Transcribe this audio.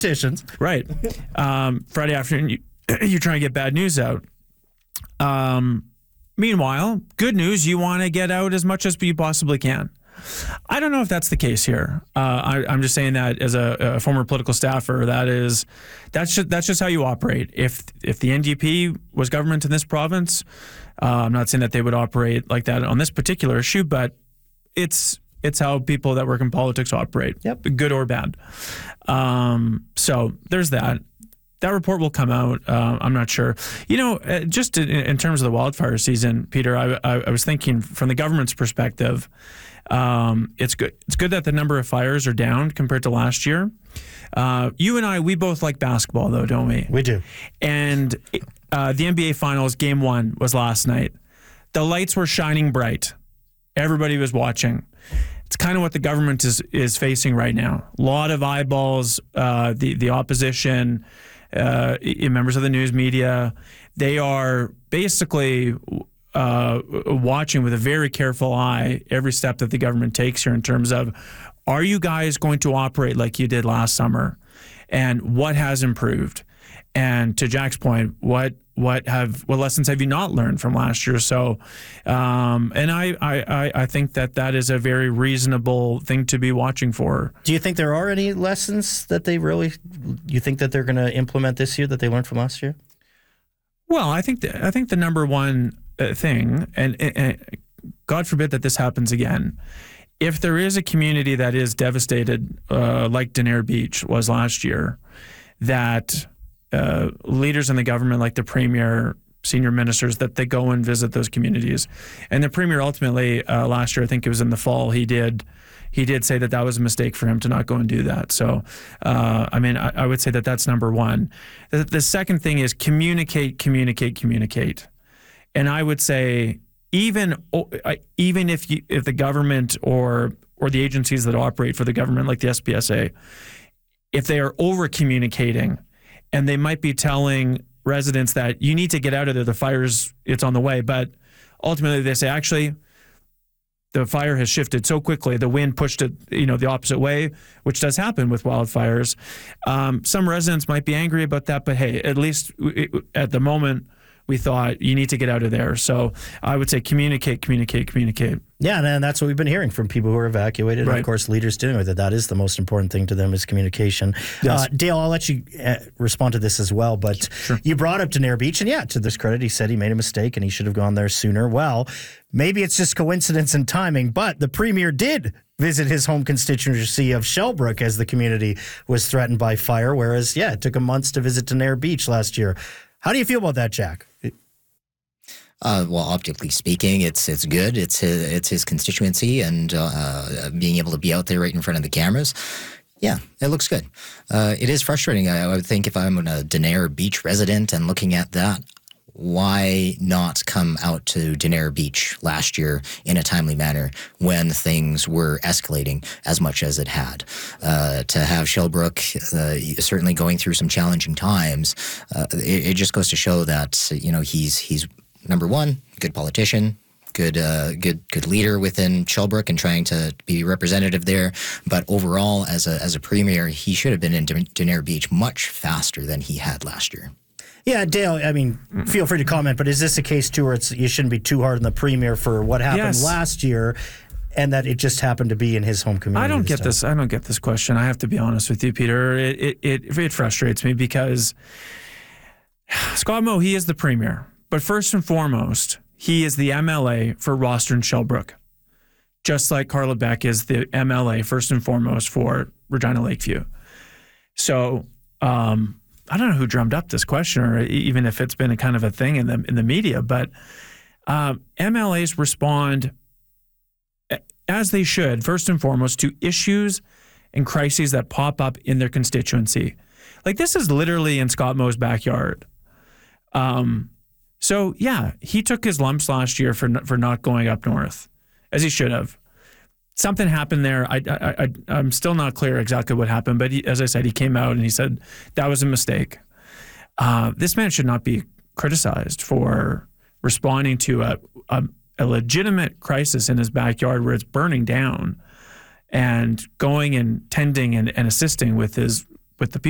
politicians. Right. Friday afternoon, you try and get bad news out. Meanwhile, good news, you want to get out as much as you possibly can. I don't know if that's the case here. I'm just saying that as a former political staffer, that's just how you operate. If the NDP was government in this province, I'm not saying that they would operate like that on this particular issue, but it's how people that work in politics operate, good or bad. So there's that. That report will come out. I'm not sure. Just in terms of the wildfire season, Peter, I was thinking from the government's perspective, it's good. It's good that the number of fires are down compared to last year. You and I, we both like basketball, though, don't we? We do. And the NBA Finals Game 1 was last night. The lights were shining bright. Everybody was watching. It's kind of what the government is facing right now. A lot of eyeballs. The opposition. Members of the news media, they are basically watching with a very careful eye every step that the government takes here in terms of, are you guys going to operate like you did last summer? And what has improved? And to Jack's point, what lessons have you not learned from last year? So, and I think that is a very reasonable thing to be watching for. Do you think there are any lessons that you think that they're going to implement this year that they learned from last year? Well, I think the number one thing, and God forbid that this happens again, if there is a community that is devastated, like Denair Beach was last year, that leaders in the government, like the Premier, senior ministers, that they go and visit those communities. And the Premier ultimately, last year, I think it was in the fall, he did say that was a mistake for him to not go and do that. So, I would say that that's number one. The second thing is communicate. And I would say even if the government or the agencies that operate for the government, like the SPSA, if they are over communicating, and they might be telling residents that you need to get out of there, the fire's, it's on the way. But ultimately they say, actually, the fire has shifted so quickly, the wind pushed it, the opposite way, which does happen with wildfires. Some residents might be angry about that, but hey, at least at the moment, we thought you need to get out of there. So I would say communicate. Yeah, and that's what we've been hearing from people who are evacuated. Right. And of course, leaders dealing with it. That is the most important thing to them is communication. Yes. Dale, I'll let you respond to this as well. But Sure. You brought up Denair Beach, and yeah, to this credit, he said he made a mistake and he should have gone there sooner. Well, maybe it's just coincidence and timing, but the Premier did visit his home constituency of Shellbrook as the community was threatened by fire, whereas, it took him months to visit Denair Beach last year. How do you feel about that, Jack? Well, optically speaking, it's good. It's his constituency, and being able to be out there right in front of the cameras, yeah, it looks good. It is frustrating. I would think if I'm a Denair Beach resident and looking at that, why not come out to Denair Beach last year in a timely manner when things were escalating as much as it had? To have Shellbrook certainly going through some challenging times, it just goes to show that he's number one, good politician, good leader within Shellbrook and trying to be representative there. But overall, as a Premier, he should have been in Denair Beach much faster than he had last year. Yeah, Dale, feel free to comment, but is this a case, too, where you shouldn't be too hard on the Premier for what happened last year and that it just happened to be in his home community? I don't get this question. I have to be honest with you, Peter. It frustrates me because Scott Moe, he is the Premier. But first and foremost, he is the MLA for Rosthern Shellbrook, just like Carla Beck is the MLA first and foremost for Regina Lakeview. So I don't know who drummed up this question, or even if it's been a kind of a thing in the media, but MLAs respond as they should, first and foremost, to issues and crises that pop up in their constituency. Like this is literally in Scott Moe's backyard. So yeah, he took his lumps last year for not going up north, as he should have. Something happened there. I'm still not clear exactly what happened, but as I said, he came out and he said that was a mistake. This man should not be criticized for responding to a legitimate crisis in his backyard where it's burning down, and going and tending and assisting with the people